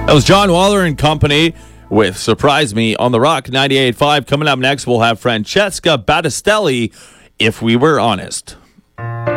That was John Waller and company with Surprise Me on the Rock 98.5. Coming up next, we'll have Francesca Battistelli, If We Were Honest.